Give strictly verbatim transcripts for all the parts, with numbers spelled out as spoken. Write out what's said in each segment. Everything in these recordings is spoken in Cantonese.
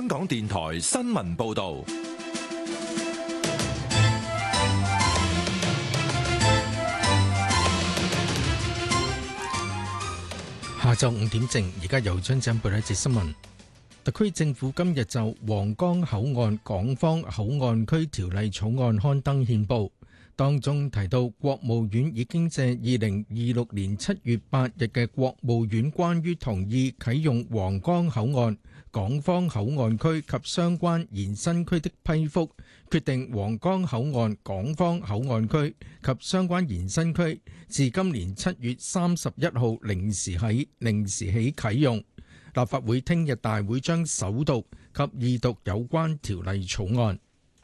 香港電台新聞報道。 下晝五點正，而家由張振報一節新聞。特區政府今日就皇崗口岸港方口岸區條例草案刊登憲報，當中提到國務院已經借二零二六年七月八日嘅國務院關於同意啟用皇崗口岸港方口岸區及相關延伸區的批覆，決定皇崗口岸港方口岸區及相關延伸區自今年七月三十一號零時起零時起啟用。立法會聽日大會將首讀及二讀有關條例草案。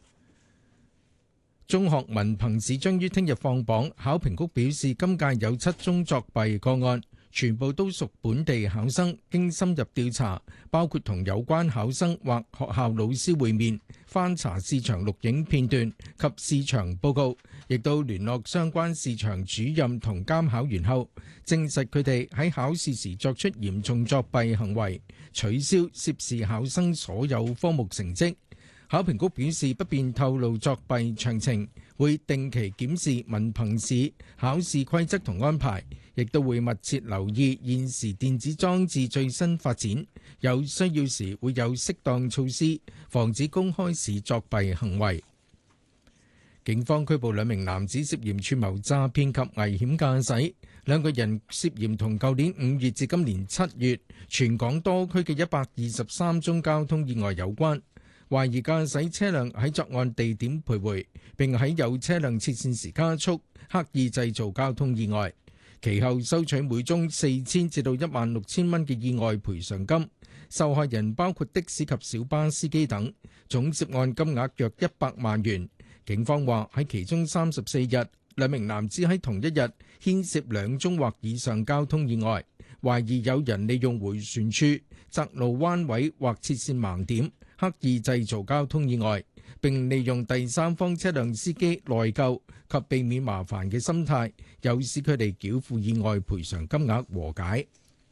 中學文憑試將於聽日放榜，考評局表示今屆有七宗作弊個案，全部都屬本地考生。經深入調查，包括同有關考生或學校老師會面、翻查試場錄影片段及試場報告，亦都聯絡相關試場主任同監考員後，證實佢哋喺考試時作出嚴重作弊行為，取消涉事考生所有科目成績。考評局表示不便透露作弊詳情，會定期檢視文憑試考試規則同安排，亦都會密切留意現時電子裝置最新發展，有需要時會有適當措施防止公開試作弊行為。警方拘捕兩名男子涉嫌串謀詐騙及危險駕駛，兩個人涉嫌同舊年五月至今年七月全港多區嘅一百二十三宗交通意外有關。懷疑駕駛車輛喺作案地點徘徊，並喺有車輛切線時加速，刻意製造交通意外。其後收取每宗四千至到一萬六千蚊嘅意外賠償金。受害人包括的士及小巴司機等，總涉案金額約一百萬元。警方話喺其中三十四日，兩名男子喺同一日牽涉兩宗或以上交通意外，懷疑有人利用迴旋處、窄路彎位或切線盲點，刻意製造交通意外，並利用第三方車輛司機內疚及避免麻煩嘅心態，誘使佢哋繳付意外賠償金額和解。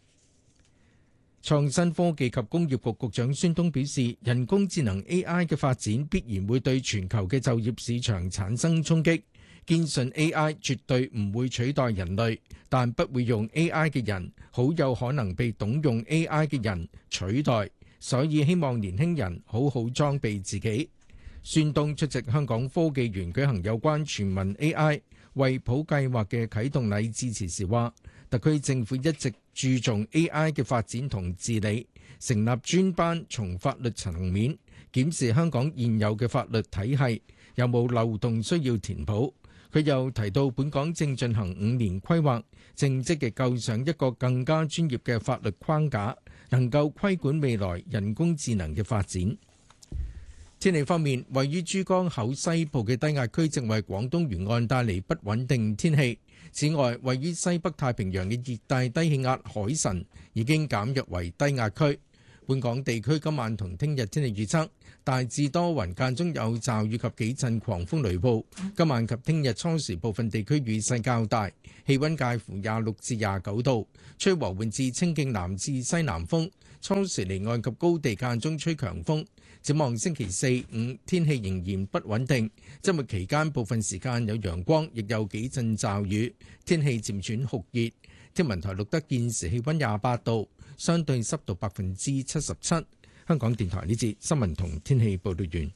創新科技及工業局局長孫東表示，人工智能 A I 嘅發展必然會對全球嘅就業市場產生衝擊，堅信 A I 絕對唔會取代人類，但不會用 A I 嘅人，好有可能被懂用 A I 嘅人取代。所以希望年輕人好好裝備自己。孫東出席香港科技園舉行有關全民 A I 惠普計劃嘅啟動禮致辭時話，特區政府一直注重 A I 嘅發展同治理，成立專班從法律層面檢視香港現有嘅法律體系有冇漏洞需要填補。佢又提到本港正進行五年規劃，正積極構想一個更加專業嘅法律框架，能夠規管未來人工智能嘅發展。天氣方面，位於珠江口西部嘅低壓區正為廣東沿岸帶嚟不穩定天氣。此外，位於西北太平洋嘅熱帶低氣壓海神已經減弱為低壓區。本港地區今晚同聽日天氣預測，大致多雲，間中有驟雨及幾陣狂風雷暴。今晚及聽日初時部分地區雨勢較大，氣溫介乎廿六至廿九度，吹和緩至清勁南至西南風。初時離岸及高地間中吹強風。展望星期四、五天氣仍然不穩定，週末期間部分時間有陽光，亦有幾陣驟雨，天氣漸轉酷熱。天文台錄得現時氣溫廿八度，相對濕度百分之七十七。香港電台呢節新聞同天氣報道完。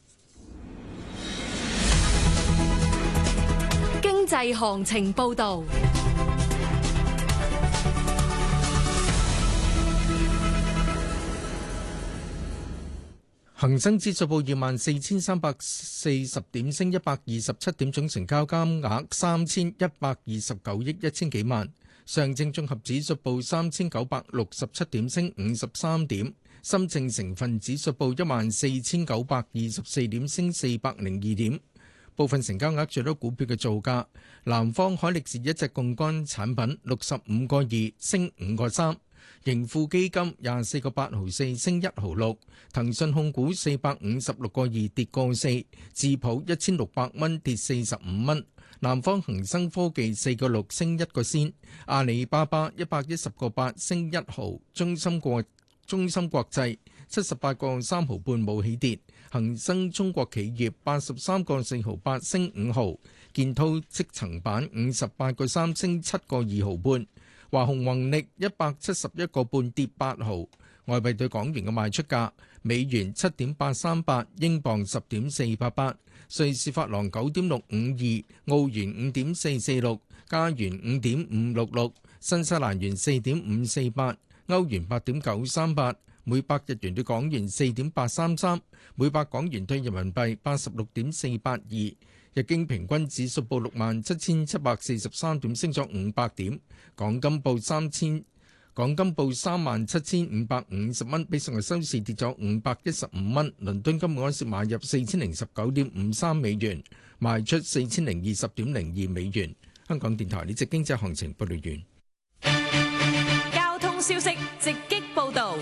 經濟行情報道。 恒生指數報二萬四千三百四十點，升一百二十七點，總成交金額三千一百二十九億一千幾萬。上證綜合指數報三千九百六十七點，升五十三點。深證成分指數報一萬四千九百二十四點，升四百零二點。部分成交額最多股票嘅造價：南方海力士一隻槓桿產品六十五個二，升五個三。盈富基金廿四個八毫四，升一毫六。騰訊控股四百五十六個二，跌個四。智普一千六百蚊，跌四十五蚊。南方恒生科技四個六，升一個仙。阿里巴巴一百一十個八，升一毫。中芯國中芯國際七十八個三毫半冇起跌。恒生中國企業八十三個四毫八升五毫。建滔積層板五十八個三升七個二毫半。華虹宏力一百七十一個半跌八毫。外幣對港元嘅賣出價：美元七點八三八，英鎊十點四八八，瑞士法郎九點六五二，澳元五點四四六，加元五點五六六，新西蘭元四點五四八，歐元八點九三八，每百日元對港元四點八三三，每百港元對人民幣八十六點四八二。日經平均指數報六萬七千七百四十三點，升咗五百點。港金報三千，港金報三萬七千五百五十蚊，比上日收市跌咗五百一十五蚊。倫敦金每安士買入四千零十九點五三美元，賣出四千零二十點零二美元。香港電台呢隻經濟行情報道完。 交通消息直擊報道。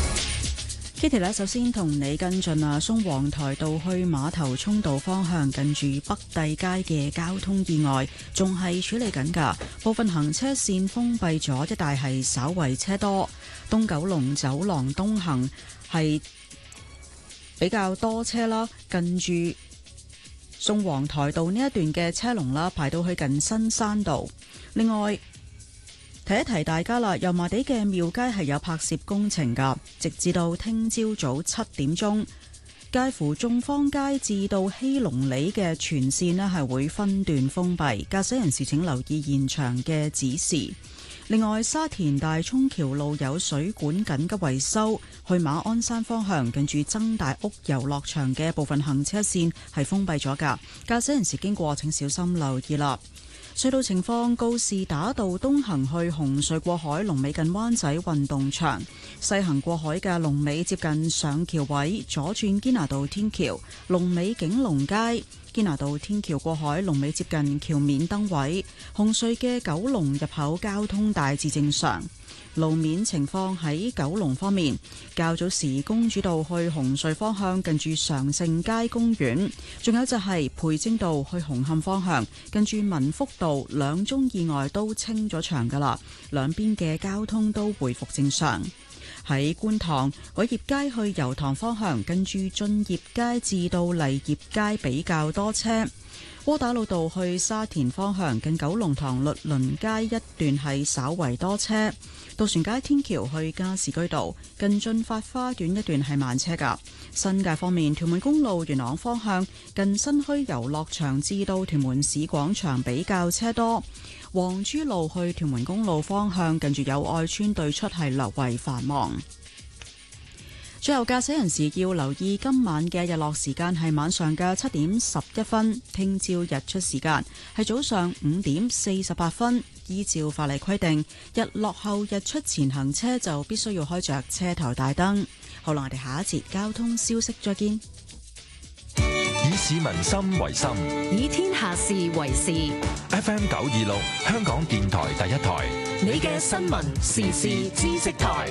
Kitty 咧，首先同你跟進啊，宋皇台道去馬頭涌道方向近住北帝街嘅交通意外仲係處理緊㗎，部分行車線封閉咗，一帶係稍為車多。東九龍走廊東行係比較多車啦，近住宋皇台道呢一段嘅車龍啦，排到去近新山道。另外提一提大家啦，油麻地嘅廟街係有拍攝工程㗎，直至到聽朝早七點鐘，介乎眾坊街至到希隆里嘅全線呢係會分段封閉，駕駛人士請留意現場嘅指示。另外，沙田大涌橋路有水管緊急維修，去馬鞍山方向近住曾大屋遊樂場嘅部分行車線係封閉咗㗎，駕駛人士經過請小心留意啦。隧道情況：告士打道東行去紅隧過海，龍尾近灣仔運動場；西行過海嘅龍尾接近上橋位，左轉堅拿道天橋，龍尾景隆街；堅拿道天橋過海，龍尾接近橋面燈位。紅隧嘅九龍入口交通大致正常。路面情況喺九龍方面，較早時公主道去紅隧方向近住常盛街公園，仲有就係培正道去紅磡方向近住民福道，兩宗意外都清咗場噶啦，兩邊嘅交通都回復正常。喺觀塘偉業街去油塘方向近住駿業街至到麗業街比較多車。窩打老道去沙田方向近九龍塘律倫街一段係稍為多車。渡船街天橋去加士居道近駿發花園一段係慢車㗎。新界方面，屯門公路元朗方向近新墟遊樂場至到屯門市廣場比較車多。黃珠路去屯門公路方向近住友愛村對出係略為繁忙。最後，駕駛人士要留意今晚嘅日落時間係晚上嘅七點十一分，聽朝日出時間係早上五點四十八分。依照法例規定，日落後日出前行車就必須要開着車頭大燈。好啦，我哋下一節交通消息再見。 以市民心為心， 以天下事為事。 F M 九二六，香港電台第一台， 你嘅新聞時事知識台。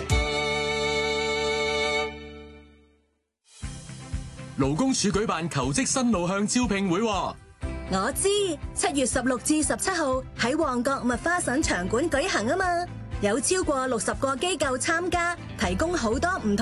勞工處舉辦求職新路向招聘會，我知七月十六至十七號喺旺角麥花臣場館舉行啊嘛，有超過六十個機構參加，提供好多唔同